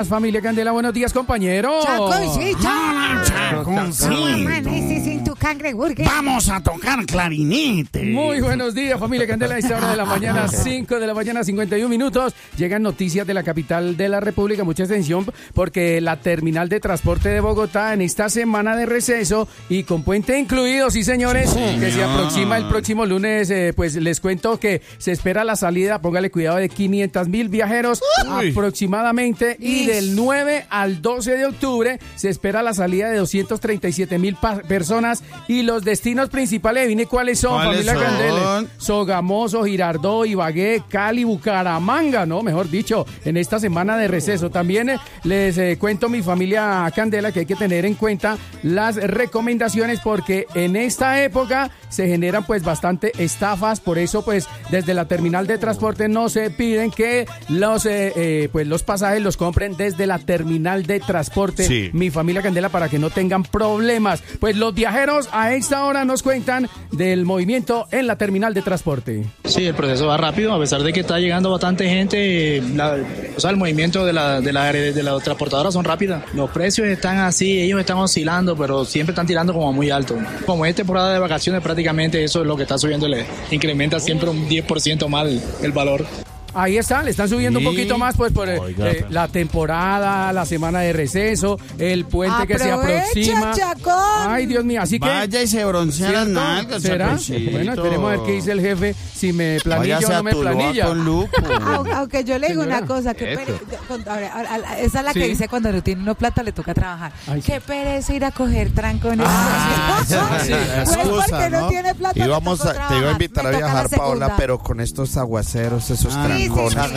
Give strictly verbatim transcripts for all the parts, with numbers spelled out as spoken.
Familia Candela, buenos días, compañero. Chaconcito. Hola, Chaconcito. Amaneces en tu cangreburger. Vamos a tocar clarinete. Muy buenos días, familia Candela. A esta hora de la mañana, cinco de la mañana, cincuenta y un minutos. Llegan noticias de la capital de la República. Mucha atención, porque la terminal de transporte de Bogotá en esta semana de receso y con puente incluido, sí, señores, sí, que se aproxima el próximo lunes. Eh, pues les cuento que se espera la salida, póngale cuidado, de quinientos mil viajeros Uy. aproximadamente. Y del nueve al doce de octubre se espera la salida de doscientos treinta y siete mil pa- personas. Y los destinos principales, ¿viene cuáles son, ¿Cuáles familia son? Candela? Sogamoso, Girardot, Ibagué, Cali, Bucaramanga, ¿no? Mejor dicho, en esta semana de receso. También eh, les eh, cuento, mi familia Candela, que hay que tener en cuenta las recomendaciones, porque en esta época se generan pues bastante estafas. Por eso pues desde la terminal de transporte no se piden que los eh, eh, pues los pasajes los compren desde la terminal de transporte, sí. Mi familia Candela, para que no tengan problemas. Pues los viajeros a esta hora nos cuentan del movimiento en la terminal de transporte. Sí, el proceso va rápido, a pesar de que está llegando bastante gente. La, o sea, el movimiento de la de la, de la transportadora son rápidas. Los precios están así, ellos están oscilando, pero siempre están tirando como muy alto. Como es temporada de vacaciones, prácticamente eso es lo que está subiendo, le incrementa siempre un diez por ciento más el, el valor. Ahí está, le están subiendo sí. un poquito más pues por Oiga, eh, la temporada, la semana de receso, el puente Aprovecha, que se aproxima. Chacón. Ay, Dios mío, así que vaya y se broncea las nalgas. ¿Será? Bueno, esperemos a ver qué dice el jefe, si me planilla o no me planilla. Con aunque, aunque yo le digo Señora, una cosa, que pere, con, a ver, a, a, esa es la que sí. dice cuando no tiene uno plata le toca trabajar. Ay, qué sí. pereza ir a coger tranco en ah, el sí, sí. Pues excusa, porque no, no tiene plata. Íbamos a, te iba a invitar a viajar, Paola, pero con estos aguaceros, esos ah, trancos. Sí, sí,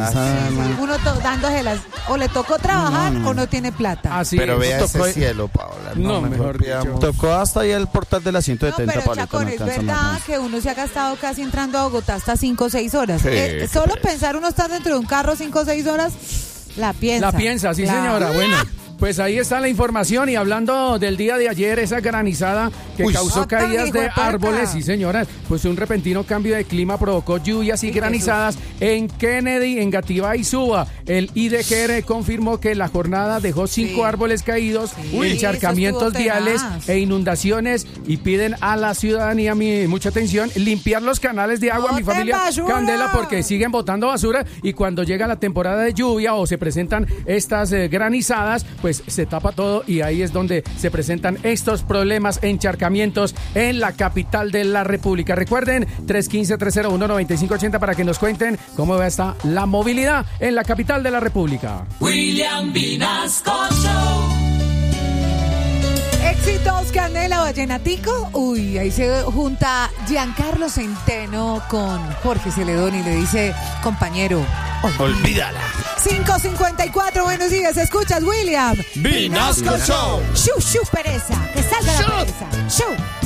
sí. Uno to- dándoselas, o le tocó trabajar no, no. o no tiene plata. Así pero vea ese tocó, cielo, Paola. No, no mejor digamos. Tocó hasta ahí el portal de la ciento setenta. No, pero Chacón, no es verdad que uno se ha gastado casi entrando a Bogotá hasta cinco o seis horas. Sí, eh, solo pensar uno está dentro de un carro cinco o seis horas, la piensa. La piensa, sí, claro. Señora. Bueno. Pues ahí está la información. Y hablando del día de ayer, esa granizada que Uy, causó caídas de árboles, sí señoras, pues un repentino cambio de clima provocó lluvias y sí, granizadas Jesús. En Kennedy, en Gativá y Suba. El I D G R confirmó que la jornada dejó cinco sí. árboles caídos, sí. encharcamientos viales e inundaciones, y piden a la ciudadanía, mi, mucha atención, limpiar los canales de agua, no mi familia basura. Candela, porque siguen botando basura, y cuando llega la temporada de lluvia o se presentan estas eh, granizadas, pues pues se tapa todo, y ahí es donde se presentan estos problemas, encharcamientos en la capital de la República. Recuerden, tres uno cinco, tres cero uno, nueve cinco ocho cero para que nos cuenten cómo va esta la movilidad en la capital de la República. William Vinasco Show. Éxitos, Candela, vallenatico. Uy, ahí se junta Giancarlo Centeno con Jorge Celedón y le dice, compañero, olvídala. cinco cincuenta y cuatro, buenos días, escuchas William Vinasco Show. Shu, shu, pereza, que salga la pereza. Shu.